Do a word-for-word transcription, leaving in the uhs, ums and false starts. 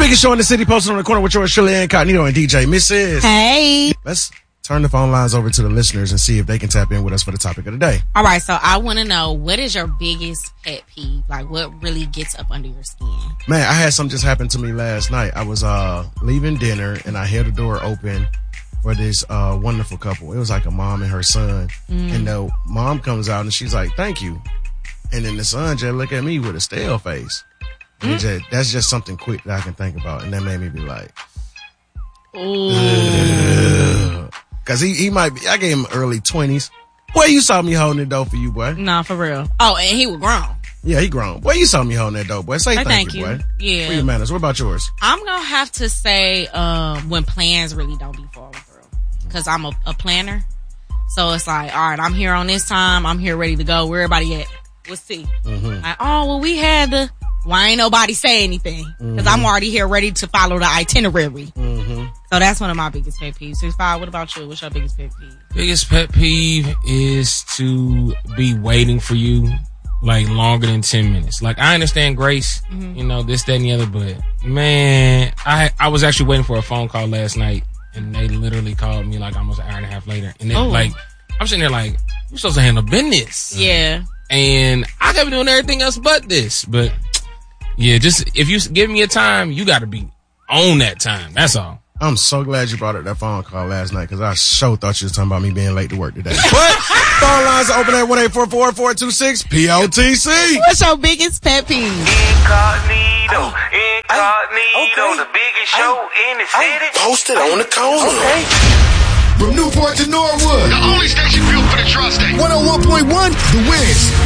biggest show in the city, posted on the corner with yours, Shirley Incognito and D J Missus Hey. Let's turn the phone lines over to the listeners and see if they can tap in with us for the topic of the day. All right, so I want to know, what is your biggest pet peeve? Like, what really gets up under your skin? Man, I had something just happen to me last night. I was uh leaving dinner and I heard the door open for this uh wonderful couple. It was like a mom and her son. Mm. And the mom comes out and she's like, thank you. And then the son just look at me with a stale face. Mm. Just, that's just something quick that I can think about. And that made me be like, ooh. Cause he, he might be, I gave him early twenties. Boy, you saw me holding the door for you, boy. Nah, for real. Oh, and he was grown. Yeah, he grown. Boy, you saw me holding that door, boy. Say thank, thank you, you, boy. Yeah. For your manners. What about yours? I'm gonna have to say, um, when plans really don't be followed through. Cause I'm a, a planner. So it's like, all right, I'm here on this time. I'm here ready to go. Where everybody at? We'll see. Mm-hmm. Like, oh, well, we had the, why ain't nobody say anything? Cause mm-hmm. I'm already here ready to follow the itinerary. Mm-hmm. So that's one of my biggest pet peeves. six five, what about you? What's your biggest pet peeve? Biggest pet peeve is to be waiting for you like longer than ten minutes. Like, I understand grace, mm-hmm. you know, this, that, and the other, but man, I I was actually waiting for a phone call last night, and they literally called me like almost an hour and a half later. And then, oh. like, I'm sitting there like, you're supposed to handle business. Yeah. And I could be doing everything else but this. But yeah, just if you give me a time, you got to be on that time. That's all. I'm so glad you brought up that phone call last night because I sure thought you was talking about me being late to work today. But phone lines are open at one eight four four, four two six, P O T C. What's your biggest pet peeve? Incognito, incognito, okay. The biggest show I, in the city. Posted on the corner. Okay. From Newport to Norwood. The only station built for the tri-state. one oh one point one, The Wiz.